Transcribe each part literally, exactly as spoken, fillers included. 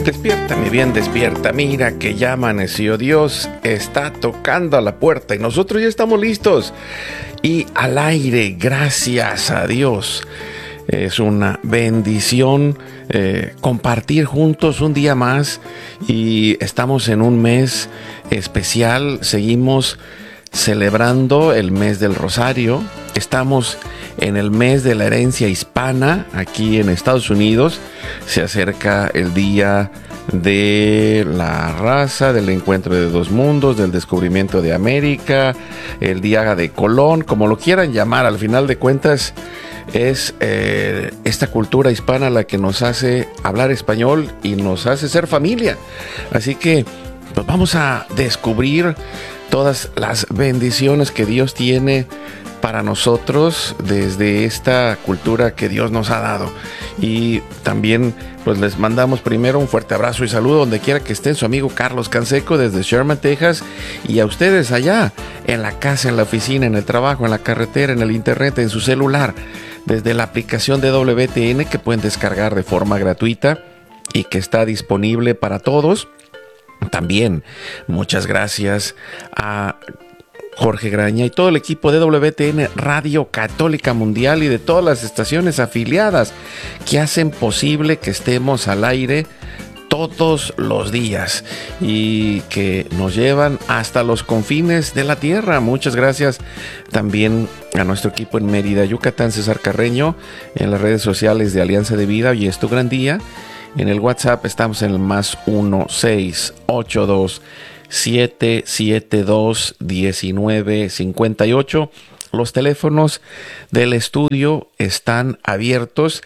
Despierta, mi bien, despierta. Mira que ya amaneció. Dios está tocando a la puerta y nosotros ya estamos listos. Y al aire, gracias a Dios. Es una bendición eh, compartir juntos un día más. Y estamos en un mes especial. Seguimos celebrando el mes del Rosario. Estamos en el mes de la herencia hispana aquí en Estados Unidos. Se acerca el día de la raza, del encuentro de dos mundos, del descubrimiento de América, el día de Colón, como lo quieran llamar. Al final de cuentas es eh, esta cultura hispana la que nos hace hablar español y nos hace ser familia. Así que pues vamos a descubrir todas las bendiciones que Dios tiene para nosotros desde esta cultura que Dios nos ha dado. Y también pues les mandamos primero un fuerte abrazo y saludo donde quiera que estén, su amigo Carlos Canseco desde Sherman, Texas, y a ustedes allá en la casa, en la oficina, en el trabajo, en la carretera, en el internet, en su celular, desde la aplicación de W T N que pueden descargar de forma gratuita y que está disponible para todos. También muchas gracias a Jorge Graña y todo el equipo de W T N Radio Católica Mundial y de todas las estaciones afiliadas que hacen posible que estemos al aire todos los días y que nos llevan hasta los confines de la tierra. Muchas gracias también a nuestro equipo en Mérida, Yucatán, César Carreño, en las redes sociales de Alianza de Vida. Hoy es tu gran día. En el WhatsApp estamos en el más uno seis ocho dos siete siete dos uno nueve cinco ocho. Los teléfonos del estudio están abiertos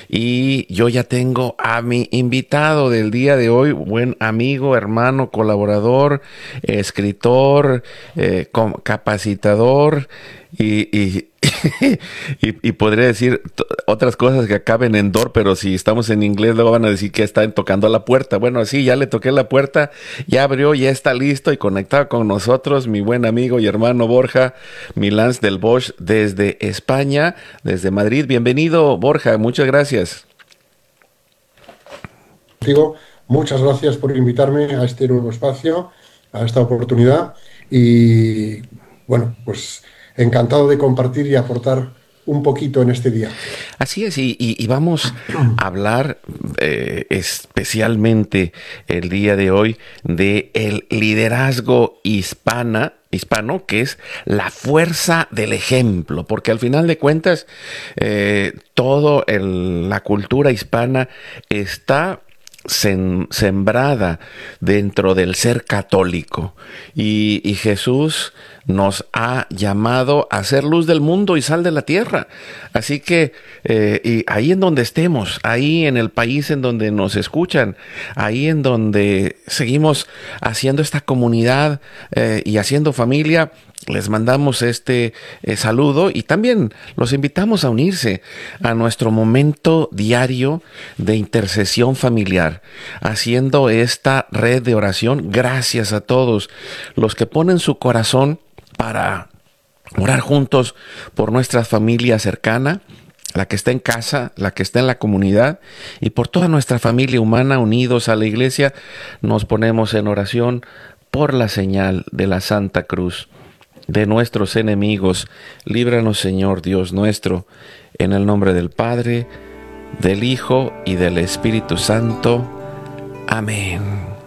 y yo ya tengo a mi invitado del día de hoy, buen amigo, hermano, colaborador, escritor, eh, capacitador y, y, y, y podría decir t- otras cosas que acaben en dor, pero si estamos en inglés luego van a decir que están tocando a la puerta. Bueno, sí, ya le toqué la puerta, ya abrió, ya está listo y conectado con nosotros mi buen amigo y hermano Borja Milans del Bosch desde España, desde Madrid. Bienvenido, Borja, muchas gracias. Digo, muchas gracias por invitarme a este nuevo espacio, a esta oportunidad y bueno, pues encantado de compartir y aportar un poquito en este día. Así es, y, y, y vamos a hablar eh, especialmente el día de hoy de el liderazgo hispana, hispano, que es la fuerza del ejemplo, porque al final de cuentas eh, todo el, la cultura hispana está Sem, sembrada dentro del ser católico y, y Jesús nos ha llamado a ser luz del mundo y sal de la tierra. Así que eh, y ahí en donde estemos, ahí en el país en donde nos escuchan, ahí en donde seguimos haciendo esta comunidad eh, y haciendo familia, les mandamos este eh, saludo y también los invitamos a unirse a nuestro momento diario de intercesión familiar, haciendo esta red de oración. Gracias a todos los que ponen su corazón para orar juntos por nuestra familia cercana, la que está en casa, la que está en la comunidad y por toda nuestra familia humana unidos a la iglesia. Nos ponemos en oración por la señal de la Santa Cruz de nuestros enemigos. Líbranos, Señor Dios nuestro, en el nombre del Padre, del Hijo y del Espíritu Santo. Amén.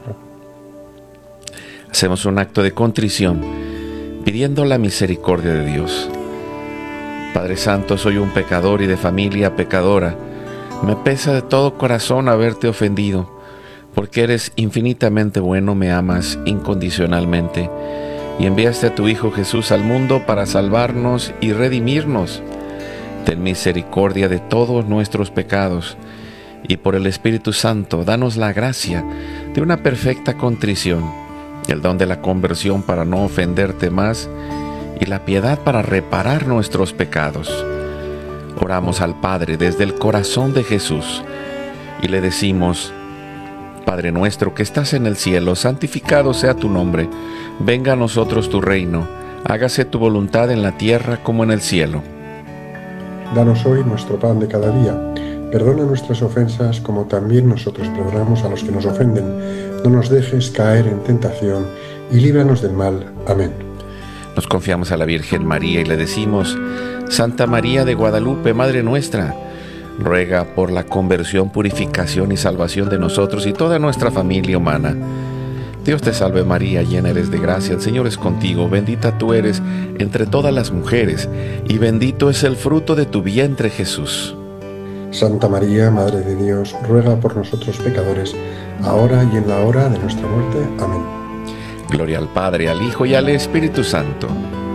Hacemos un acto de contrición, pidiendo la misericordia de Dios. Padre Santo, soy un pecador y de familia pecadora. Me pesa de todo corazón haberte ofendido, porque eres infinitamente bueno, me amas incondicionalmente y enviaste a tu Hijo Jesús al mundo para salvarnos y redimirnos. Ten misericordia de todos nuestros pecados y por el Espíritu Santo danos la gracia de una perfecta contrición, el don de la conversión para no ofenderte más y la piedad para reparar nuestros pecados. Oramos al Padre desde el corazón de Jesús y le decimos: Padre nuestro que estás en el cielo, santificado sea tu nombre. Venga a nosotros tu reino. Hágase tu voluntad en la tierra como en el cielo. Danos hoy nuestro pan de cada día. Perdona nuestras ofensas como también nosotros perdonamos a los que nos ofenden. No nos dejes caer en tentación y líbranos del mal. Amén. Nos confiamos a la Virgen María y le decimos: Santa María de Guadalupe, Madre nuestra, ruega por la conversión, purificación y salvación de nosotros y toda nuestra familia humana. Dios te salve María, llena eres de gracia, el Señor es contigo, bendita tú eres entre todas las mujeres, y bendito es el fruto de tu vientre Jesús. Santa María, Madre de Dios, ruega por nosotros pecadores, ahora y en la hora de nuestra muerte. Amén. Gloria al Padre, al Hijo y al Espíritu Santo.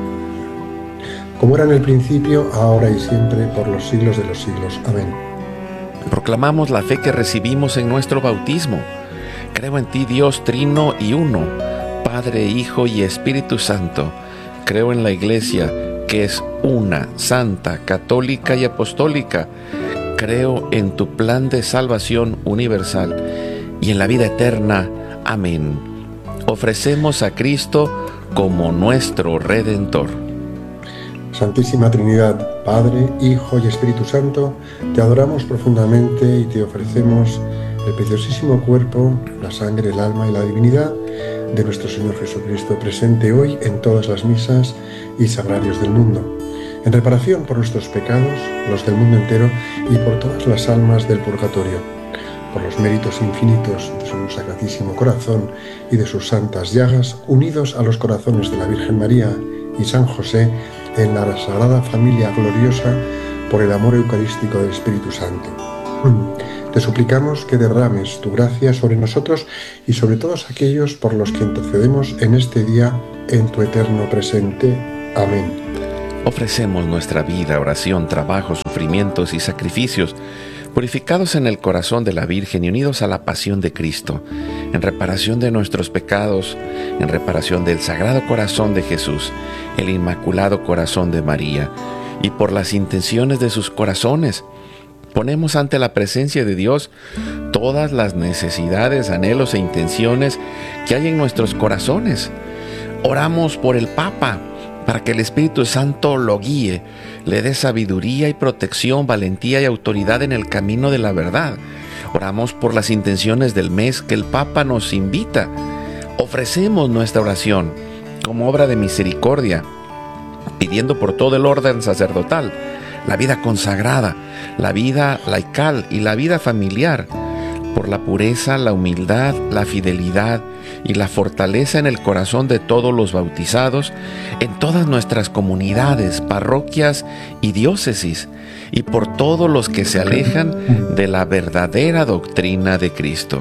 Como era en el principio, ahora y siempre, por los siglos de los siglos. Amén. Proclamamos la fe que recibimos en nuestro bautismo. Creo en ti, Dios trino y uno, Padre, Hijo y Espíritu Santo. Creo en la Iglesia, que es una, santa, católica y apostólica. Creo en tu plan de salvación universal y en la vida eterna. Amén. Ofrecemos a Cristo como nuestro Redentor. Santísima Trinidad, Padre, Hijo y Espíritu Santo, te adoramos profundamente y te ofrecemos el preciosísimo cuerpo, la sangre, el alma y la divinidad de nuestro Señor Jesucristo, presente hoy en todas las misas y sagrarios del mundo, en reparación por nuestros pecados, los del mundo entero, y por todas las almas del purgatorio, por los méritos infinitos de su Sacratísimo Corazón y de sus santas llagas, unidos a los corazones de la Virgen María y San José, en la Sagrada Familia gloriosa, por el amor eucarístico del Espíritu Santo. Te suplicamos que derrames tu gracia sobre nosotros y sobre todos aquellos por los que intercedemos en este día, en tu eterno presente. Amén. Ofrecemos nuestra vida, oración, trabajo, sufrimientos y sacrificios, purificados en el corazón de la Virgen y unidos a la pasión de Cristo, en reparación de nuestros pecados, en reparación del Sagrado Corazón de Jesús, el Inmaculado Corazón de María, y por las intenciones de sus corazones. Ponemos ante la presencia de Dios todas las necesidades, anhelos e intenciones que hay en nuestros corazones. Oramos por el Papa, para que el Espíritu Santo lo guíe, le dé sabiduría y protección, valentía y autoridad en el camino de la verdad. Oramos por las intenciones del mes que el Papa nos invita. Ofrecemos nuestra oración como obra de misericordia, pidiendo por todo el orden sacerdotal, la vida consagrada, la vida laical y la vida familiar, por la pureza, la humildad, la fidelidad y la fortaleza en el corazón de todos los bautizados, en todas nuestras comunidades, parroquias y diócesis, y por todos los que se alejan de la verdadera doctrina de Cristo.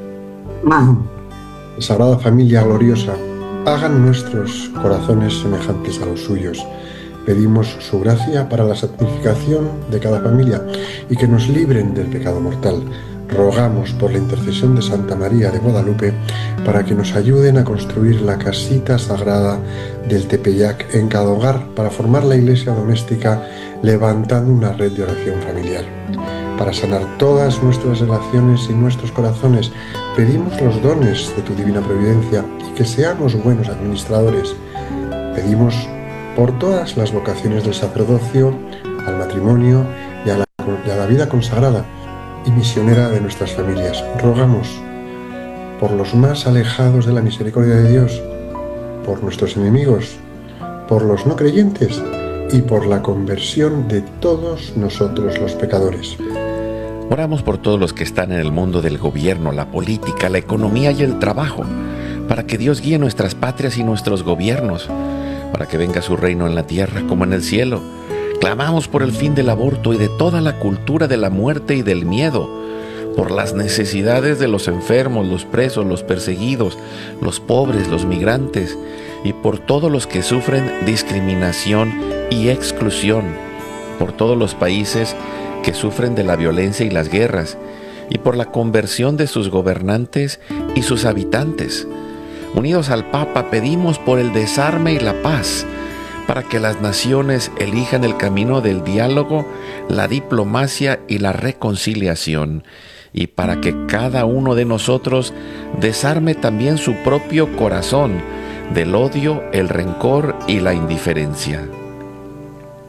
Sagrada Familia gloriosa, hagan nuestros corazones semejantes a los suyos. Pedimos su gracia para la santificación de cada familia y que nos libren del pecado mortal. Rogamos por la intercesión de Santa María de Guadalupe para que nos ayuden a construir la casita sagrada del Tepeyac en cada hogar para formar la iglesia doméstica, levantando una red de oración familiar. Para sanar todas nuestras relaciones y nuestros corazones, pedimos los dones de tu divina providencia y que seamos buenos administradores. Pedimos por todas las vocaciones del sacerdocio, al matrimonio y a la, y a la vida consagrada y misionera de nuestras familias. Rogamos por los más alejados de la misericordia de Dios, por nuestros enemigos, por los no creyentes y por la conversión de todos nosotros los pecadores. Oramos por todos los que están en el mundo del gobierno, la política, la economía y el trabajo, para que Dios guíe nuestras patrias y nuestros gobiernos, para que venga su reino en la tierra como en el cielo. Clamamos por el fin del aborto y de toda la cultura de la muerte y del miedo, por las necesidades de los enfermos, los presos, los perseguidos, los pobres, los migrantes, y por todos los que sufren discriminación y exclusión, por todos los países que sufren de la violencia y las guerras, y por la conversión de sus gobernantes y sus habitantes. Unidos al Papa, pedimos por el desarme y la paz, para que las naciones elijan el camino del diálogo, la diplomacia y la reconciliación, y para que cada uno de nosotros desarme también su propio corazón del odio, el rencor y la indiferencia.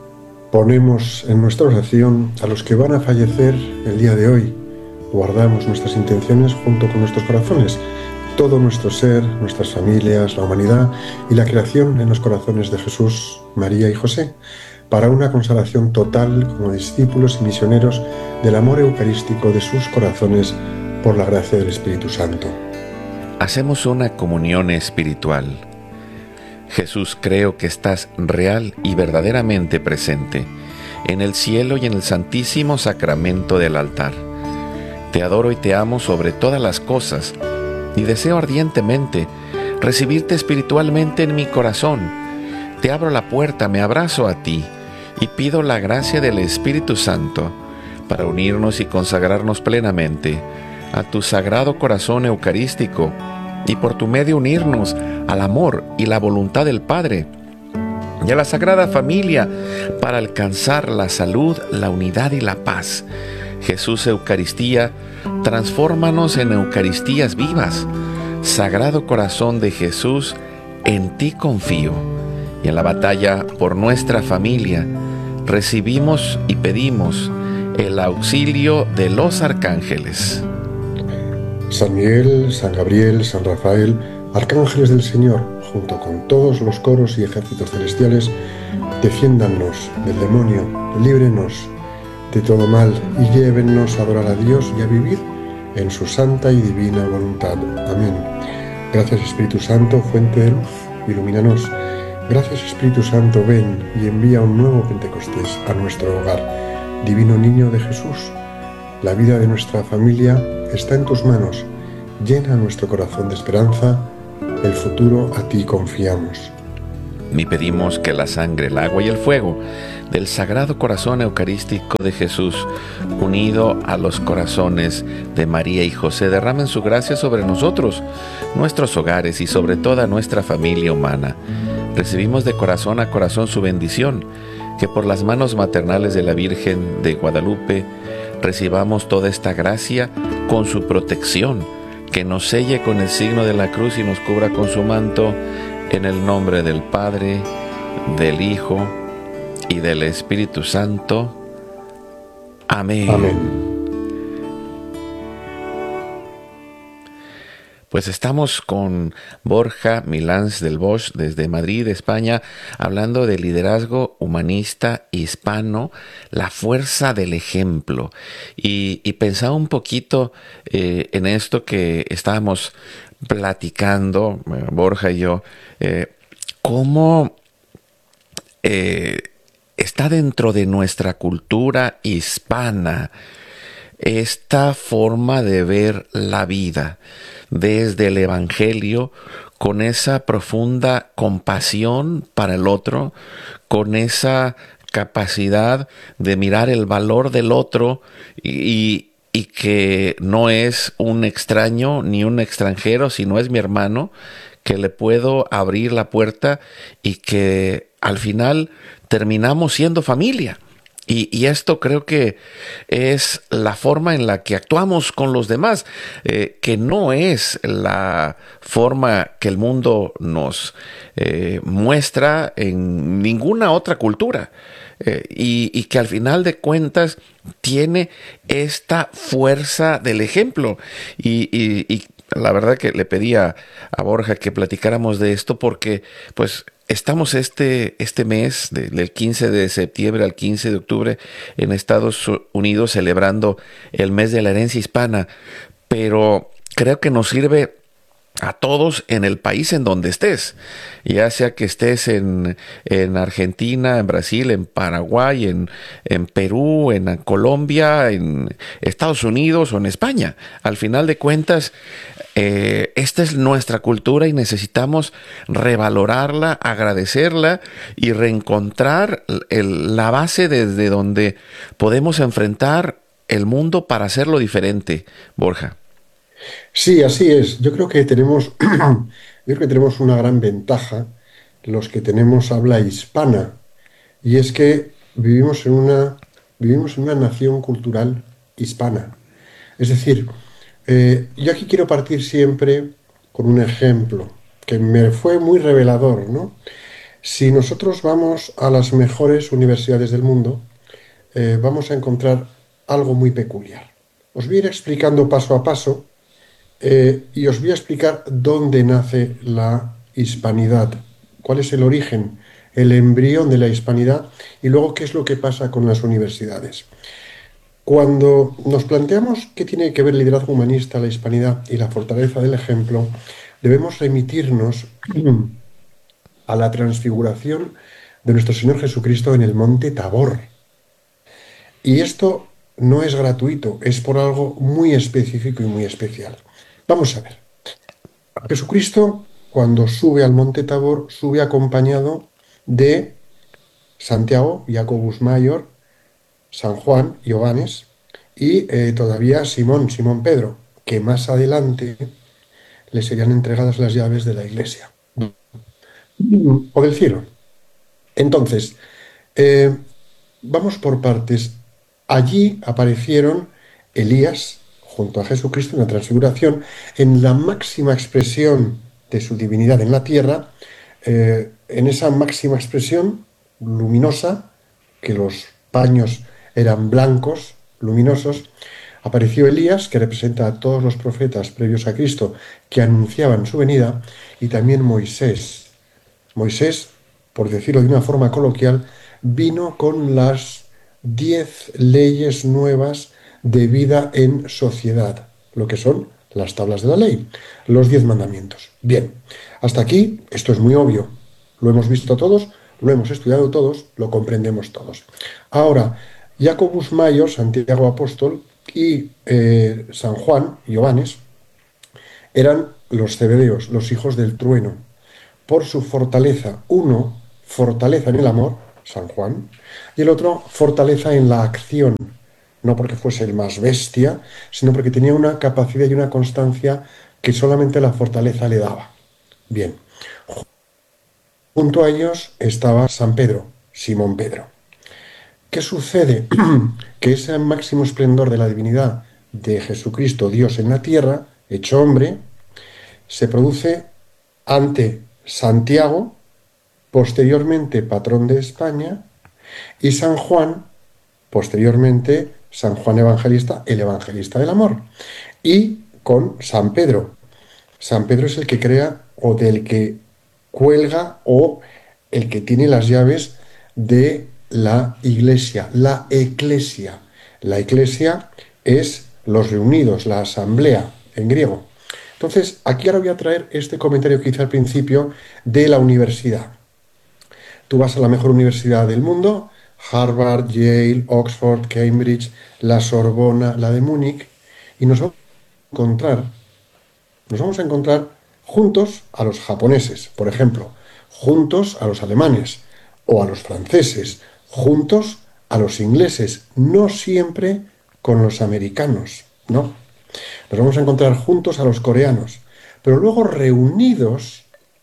Ponemos en nuestra oración a los que van a fallecer el día de hoy. Guardamos nuestras intenciones junto con nuestros corazones, todo nuestro ser, nuestras familias, la humanidad y la creación en los corazones de Jesús, María y José, para una consagración total como discípulos y misioneros del amor eucarístico de sus corazones por la gracia del Espíritu Santo. Hacemos una comunión espiritual. Jesús, creo que estás real y verdaderamente presente en el cielo y en el santísimo sacramento del altar. Te adoro y te amo sobre todas las cosas y deseo ardientemente recibirte espiritualmente en mi corazón. Te abro la puerta, me abrazo a ti y pido la gracia del Espíritu Santo para unirnos y consagrarnos plenamente a tu sagrado corazón eucarístico y por tu medio unirnos al amor y la voluntad del Padre y a la Sagrada Familia para alcanzar la salud, la unidad y la paz. Jesús Eucaristía, transfórmanos en Eucaristías vivas. Sagrado Corazón de Jesús, en ti confío. Y en la batalla por nuestra familia, recibimos y pedimos el auxilio de los arcángeles. San Miguel, San Gabriel, San Rafael, arcángeles del Señor, junto con todos los coros y ejércitos celestiales, defiéndannos del demonio, líbrenos de todo mal y llévennos a adorar a Dios y a vivir en su santa y divina voluntad. Amén. Gracias, Espíritu Santo, fuente de luz, ilumínanos. Gracias, Espíritu Santo, ven y envía un nuevo Pentecostés a nuestro hogar. Divino Niño de Jesús, la vida de nuestra familia está en tus manos. Llena nuestro corazón de esperanza. El futuro a ti confiamos. Y pedimos que la sangre, el agua y el fuego del Sagrado Corazón Eucarístico de Jesús, unido a los corazones de María y José, derramen su gracia sobre nosotros, nuestros hogares y sobre toda nuestra familia humana. Recibimos de corazón a corazón su bendición, que por las manos maternales de la Virgen de Guadalupe recibamos toda esta gracia con su protección, que nos selle con el signo de la cruz y nos cubra con su manto, en el nombre del Padre, del Hijo y del Espíritu Santo. Amén. Amén. Pues estamos con Borja Milans del Bosch desde Madrid, España, hablando de liderazgo humanista hispano, la fuerza del ejemplo. Y, y pensaba un poquito eh, en esto que estábamos platicando, eh, Borja y yo, eh, cómo eh, está dentro de nuestra cultura hispana esta forma de ver la vida desde el Evangelio, con esa profunda compasión para el otro, con esa capacidad de mirar el valor del otro y, y que no es un extraño ni un extranjero, sino es mi hermano, que le puedo abrir la puerta y que al final terminamos siendo familia. Y, y esto creo que es la forma en la que actuamos con los demás, eh, que no es la forma que el mundo nos eh, muestra en ninguna otra cultura. Eh, y, y que al final de cuentas tiene esta fuerza del ejemplo. Y, y, y la verdad que le pedía a Borja que platicáramos de esto porque pues estamos este, este mes, de, del quince de septiembre al quince de octubre, en Estados Unidos celebrando el mes de la herencia hispana, pero creo que nos sirve a todos en el país en donde estés, ya sea que estés en, en Argentina, en Brasil, en Paraguay, en, en Perú, en Colombia, en Estados Unidos o en España. Al final de cuentas, eh, esta es nuestra cultura y necesitamos revalorarla, agradecerla y reencontrar el, la base desde donde podemos enfrentar el mundo para hacerlo diferente, Borja. Sí, así es. Yo creo que tenemos, yo creo que tenemos una gran ventaja los que tenemos habla hispana, y es que vivimos en una, vivimos en una nación cultural hispana. Es decir, eh, yo aquí quiero partir siempre con un ejemplo que me fue muy revelador, ¿no? Si nosotros vamos a las mejores universidades del mundo, eh, vamos a encontrar algo muy peculiar. Os voy a ir explicando paso a paso eh, y os voy a explicar dónde nace la hispanidad, cuál es el origen, el embrión de la hispanidad y luego qué es lo que pasa con las universidades. Cuando nos planteamos qué tiene que ver el liderazgo humanista, la hispanidad y la fortaleza del ejemplo, debemos remitirnos a la transfiguración de nuestro Señor Jesucristo en el monte Tabor. Y esto no es gratuito, es por algo muy específico y muy especial. Vamos a ver. Jesucristo, cuando sube al monte Tabor, sube acompañado de Santiago, Jacobus Mayor, San Juan, Johannes y eh, todavía Simón, Simón Pedro, que más adelante le serían entregadas las llaves de la iglesia o del cielo. Entonces, eh, vamos por partes. Allí aparecieron Elías junto a Jesucristo en la transfiguración, en la máxima expresión de su divinidad en la tierra, eh, en esa máxima expresión luminosa, que los paños eran blancos, luminosos, apareció Elías, que representa a todos los profetas previos a Cristo que anunciaban su venida, y también Moisés. Moisés, por decirlo de una forma coloquial, vino con las diez leyes nuevas de vida en sociedad, lo que son las tablas de la ley, los diez mandamientos. Bien, hasta aquí esto es muy obvio, lo hemos visto todos, lo hemos estudiado todos, lo comprendemos todos. Ahora, Jacobus Mayor, Santiago Apóstol, y eh, San Juan, Johannes, eran los cebedeos, los hijos del trueno, por su fortaleza. Uno, fortaleza en el amor, San Juan, y el otro, fortaleza en la acción, no porque fuese el más bestia, sino porque tenía una capacidad y una constancia que solamente la fortaleza le daba. Bien, junto a ellos estaba San Pedro, Simón Pedro. ¿Qué sucede? Que ese máximo esplendor de la divinidad de Jesucristo, Dios en la tierra, hecho hombre, se produce ante Santiago, posteriormente patrón de España, y San Juan, posteriormente San Juan Evangelista, el evangelista del amor, y con San Pedro. San Pedro es el que crea o del que cuelga o el que tiene las llaves de la iglesia, la eclesia. La eclesia es los reunidos, la asamblea en griego. Entonces, aquí ahora voy a traer este comentario que hice al principio de la universidad. Tú vas a la mejor universidad del mundo, Harvard, Yale, Oxford, Cambridge, la Sorbona, la de Múnich, y nos vamos a encontrar, nos vamos a encontrar juntos a los japoneses, por ejemplo, juntos a los alemanes o a los franceses, juntos a los ingleses, no siempre con los americanos, no. Nos vamos a encontrar juntos a los coreanos, pero luego reunidos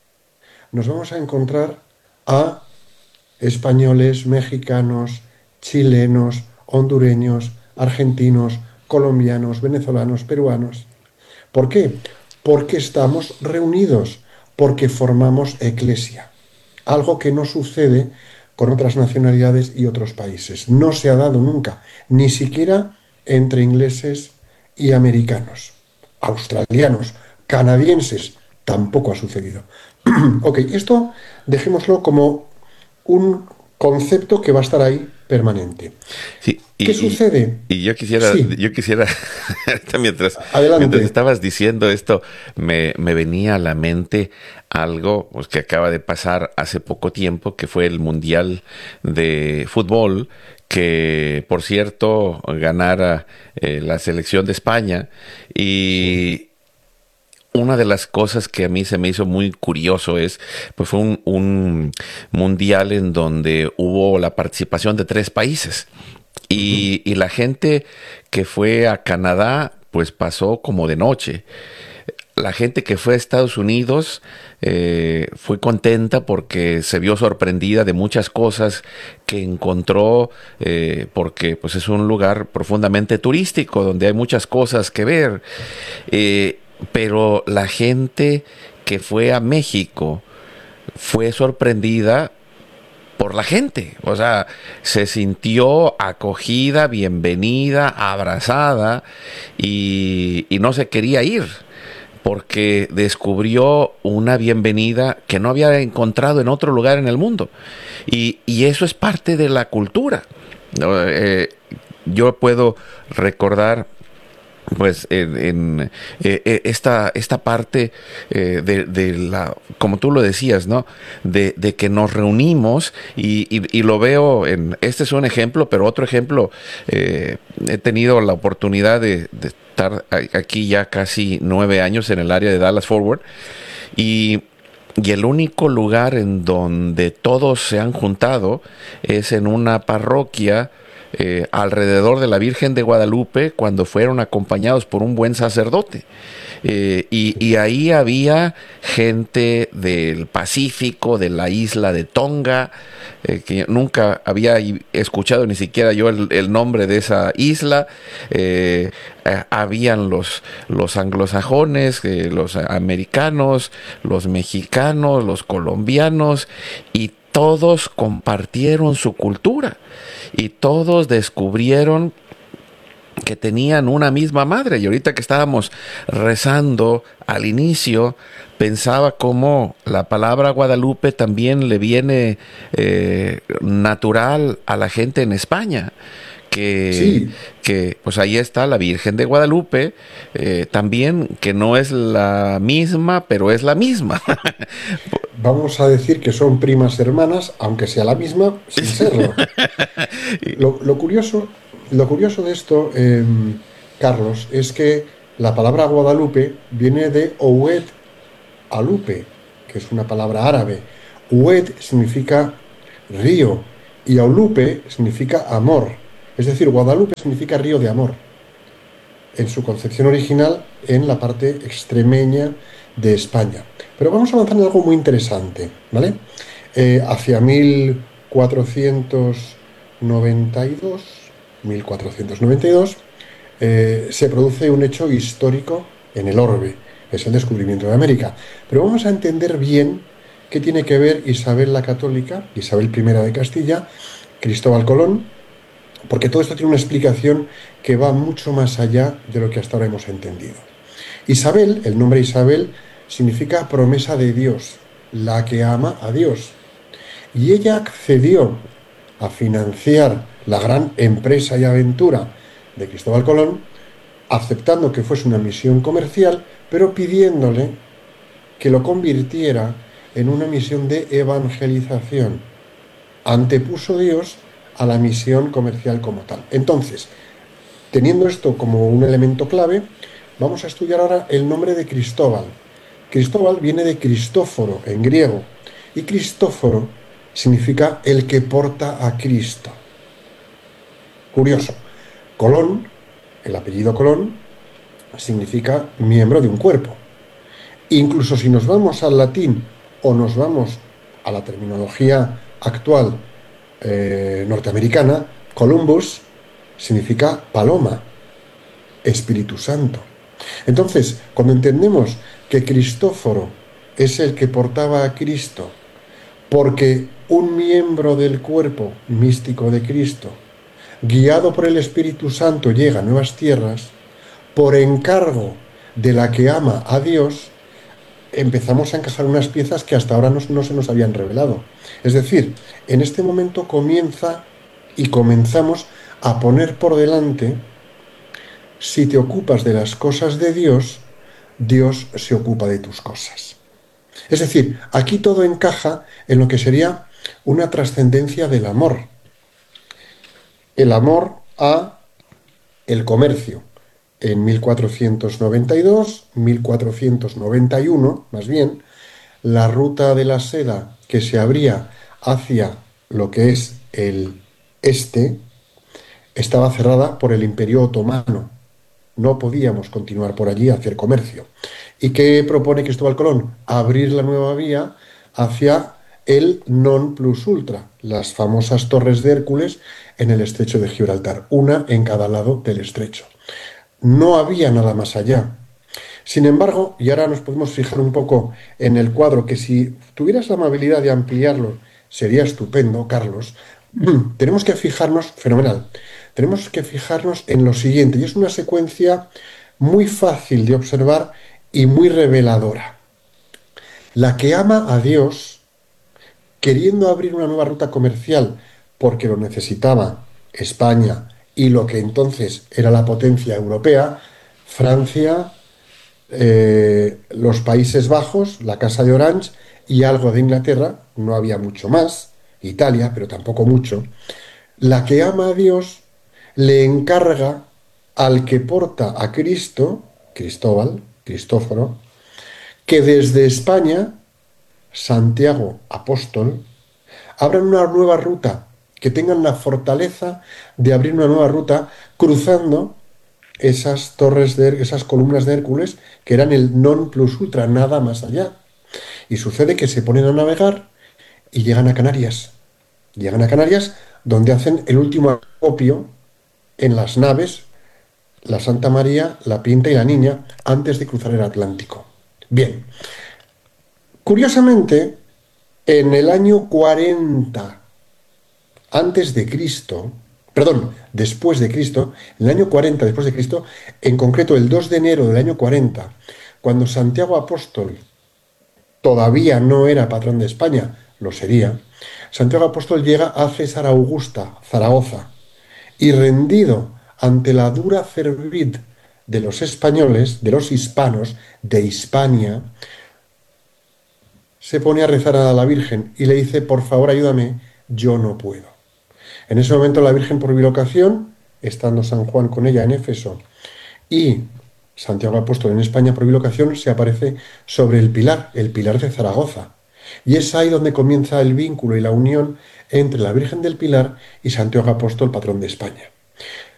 nos vamos a encontrar a españoles, mexicanos, chilenos, hondureños, argentinos, colombianos, venezolanos, peruanos. ¿Por qué? Porque estamos reunidos, porque formamos eclesia, algo que no sucede con otras nacionalidades y otros países. No se ha dado nunca, ni siquiera entre ingleses y americanos, australianos, canadienses, tampoco ha sucedido. Ok, esto dejémoslo como un concepto que va a estar ahí permanente. Sí, y, ¿Qué sucede? Y, y yo quisiera, sí. yo quisiera mientras, Adelante. mientras estabas diciendo esto, me, me venía a la mente algo pues, que acaba de pasar hace poco tiempo, que fue el Mundial de Fútbol, que por cierto ganara eh, la selección de España, y sí. Una de las cosas que a mí se me hizo muy curioso es, pues fue un, un mundial en donde hubo la participación de tres países y, uh-huh. y la gente que fue a Canadá pues pasó como de noche. La gente que fue a Estados Unidos eh, fue contenta porque se vio sorprendida de muchas cosas que encontró, eh, porque pues es un lugar profundamente turístico donde hay muchas cosas que ver. Eh, pero la gente que fue a México fue sorprendida por la gente. O sea, se sintió acogida, bienvenida, abrazada y, y no se quería ir porque descubrió una bienvenida que no había encontrado en otro lugar en el mundo. Y, y eso es parte de la cultura. Eh, yo puedo recordar pues en, en eh, esta esta parte eh, de, de la, como tú lo decías, ¿no? De, de que nos reunimos y, y, y lo veo en, este es un ejemplo, pero otro ejemplo, eh, he tenido la oportunidad de, de estar aquí ya casi nueve años en el área de Dallas Fort Worth y Y el único lugar en donde todos se han juntado es en una parroquia eh, alrededor de la Virgen de Guadalupe cuando fueron acompañados por un buen sacerdote. Eh, y, y ahí había gente del Pacífico, de la isla de Tonga, eh, que nunca había escuchado ni siquiera yo el, el nombre de esa isla. Eh, eh, habían los, los anglosajones, eh, los americanos, los mexicanos, los colombianos, y todos compartieron su cultura y todos descubrieron que tenían una misma madre. Y ahorita que estábamos rezando al inicio, pensaba cómo la palabra Guadalupe también le viene eh, natural a la gente en España. Que, sí. que pues ahí está la Virgen de Guadalupe, eh, también, que no es la misma, pero es la misma. Vamos a decir que son primas hermanas, aunque sea la misma, sin serlo. Lo, lo curioso, lo curioso de esto, eh, Carlos, es que la palabra Guadalupe viene de Oued Alupe, que es una palabra árabe. Oued significa río y Aulupe significa amor. Es decir, Guadalupe significa río de amor, en su concepción original en la parte extremeña de España. Pero vamos a avanzar en algo muy interesante, ¿vale? Eh, hacia mil cuatrocientos noventa y dos, mil cuatrocientos noventa y dos eh, se produce un hecho histórico en el orbe, es el descubrimiento de América. Pero vamos a entender bien qué tiene que ver Isabel la Católica, Isabel primera de Castilla, Cristóbal Colón, porque todo esto tiene una explicación que va mucho más allá de lo que hasta ahora hemos entendido. Isabel, el nombre Isabel, significa promesa de Dios, la que ama a Dios. Y ella accedió a financiar la gran empresa y aventura de Cristóbal Colón, aceptando que fuese una misión comercial, pero pidiéndole que lo convirtiera en una misión de evangelización. Antepuso Dios a la misión comercial como tal. Entonces, teniendo esto como un elemento clave, vamos a estudiar ahora el nombre de Cristóbal. Cristóbal viene de Cristóforo en griego, y Cristóforo significa el que porta a Cristo. Curioso. Colón, el apellido Colón, significa miembro de un cuerpo. Incluso si nos vamos al latín o nos vamos a la terminología actual Eh, norteamericana, Columbus significa paloma, Espíritu Santo. Entonces, cuando entendemos que Cristóforo es el que portaba a Cristo, porque un miembro del cuerpo místico de Cristo, guiado por el Espíritu Santo, llega a nuevas tierras, por encargo de la que ama a Dios, empezamos a encajar unas piezas que hasta ahora no, no se nos habían revelado. Es decir, en este momento comienza y comenzamos a poner por delante, si te ocupas de las cosas de Dios, Dios se ocupa de tus cosas. Es decir, aquí todo encaja en lo que sería una trascendencia del amor. El amor a el comercio. En mil cuatrocientos noventa y dos, mil cuatrocientos noventa y uno, más bien, la ruta de la seda que se abría hacia lo que es el este estaba cerrada por el Imperio Otomano. No podíamos continuar por allí a hacer comercio. ¿Y qué propone Cristóbal Colón? Abrir la nueva vía hacia el non plus ultra, las famosas torres de Hércules en el estrecho de Gibraltar, una en cada lado del estrecho. No había nada más allá. Sin embargo, y ahora nos podemos fijar un poco en el cuadro, que si tuvieras la amabilidad de ampliarlo, sería estupendo, Carlos. Tenemos que fijarnos, fenomenal, tenemos que fijarnos en lo siguiente, y es una secuencia muy fácil de observar y muy reveladora. La que ama a Dios, queriendo abrir una nueva ruta comercial porque lo necesitaba España y lo que entonces era la potencia europea, Francia, eh, los Países Bajos, la Casa de Orange y algo de Inglaterra, no había mucho más, Italia, pero tampoco mucho. La que ama a Dios le encarga al que porta a Cristo, Cristóbal, Cristóforo, que desde España, Santiago Apóstol, abran una nueva ruta, que tengan la fortaleza de abrir una nueva ruta cruzando esas torres de esas columnas de Hércules que eran el non plus ultra, nada más allá. Y sucede que se ponen a navegar y llegan a Canarias. Llegan a Canarias donde hacen el último acopio en las naves, la Santa María, la Pinta y la Niña, antes de cruzar el Atlántico. Bien, curiosamente, en el año cuarenta antes de Cristo, perdón, después de Cristo, en el año cuarenta después de Cristo, en concreto el dos de enero del año cuarenta, cuando Santiago Apóstol todavía no era patrón de España, lo sería, Santiago Apóstol llega a César Augusta, Zaragoza, y rendido ante la dura cerviz de los españoles, de los hispanos, de Hispania, se pone a rezar a la Virgen y le dice, por favor ayúdame, yo no puedo. En ese momento la Virgen por bilocación, estando San Juan con ella en Éfeso y Santiago Apóstol en España por bilocación, se aparece sobre el Pilar, el Pilar de Zaragoza. Y es ahí donde comienza el vínculo y la unión entre la Virgen del Pilar y Santiago Apóstol, patrón de España.